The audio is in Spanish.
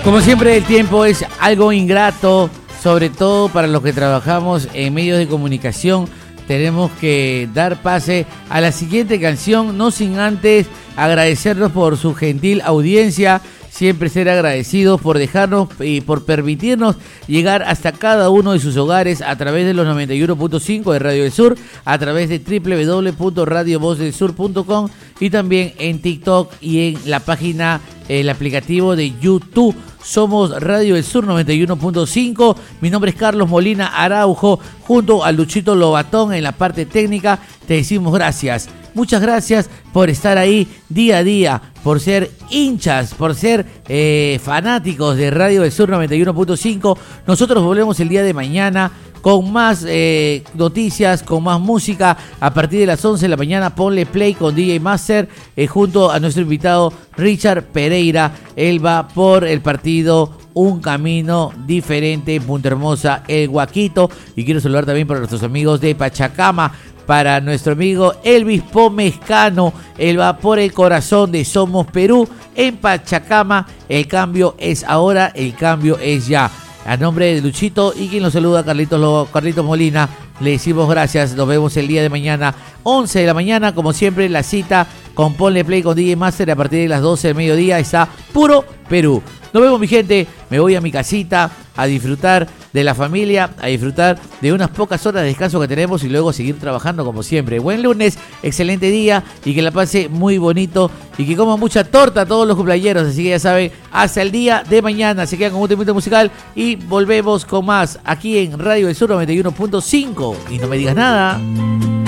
Como siempre, el tiempo es algo ingrato, sobre todo para los que trabajamos en medios de comunicación. Tenemos que dar pase a la siguiente canción, no sin antes agradecernos por su gentil audiencia, siempre ser agradecidos por dejarnos y por permitirnos llegar hasta cada uno de sus hogares a través de los 91.5 de Radio del Sur, a través de www.radiovozdelsur.com y también en TikTok y en la página, el aplicativo de YouTube. Somos Radio del Sur 91.5. Mi nombre es Carlos Molina Araujo, junto a Luchito Lobatón en la parte técnica. Te decimos gracias. Muchas gracias por estar ahí día a día, por ser hinchas, por ser fanáticos de Radio del Sur 91.5. Nosotros volvemos el día de mañana con más noticias, con más música. A partir de las 11 de la mañana, ponle play con DJ Master junto a nuestro invitado Richard Pereira. Él va por el partido Un Camino Diferente en Punta Hermosa, el Huaquito. Y quiero saludar también para nuestros amigos de Pachacama, para nuestro amigo Elvis Pomezcano. Él va por el corazón de Somos Perú en Pachacama. El cambio es ahora, el cambio es ya. A nombre de Luchito y quien lo saluda, Carlitos Molina, le decimos gracias. Nos vemos el día de mañana, 11 de la mañana, como siempre, la cita con Ponle Play con DJ Master. A partir de las 12 del mediodía está Puro Perú. Nos vemos, mi gente. Me voy a mi casita a disfrutar de la familia, a disfrutar de unas pocas horas de descanso que tenemos y luego seguir trabajando como siempre. Buen lunes, excelente día y que la pase muy bonito y que coma mucha torta a todos los cumpleañeros. Así que ya saben, hasta el día de mañana. Se quedan con un temito musical y volvemos con más aquí en Radio del Sur 91.5. Y no me digas nada.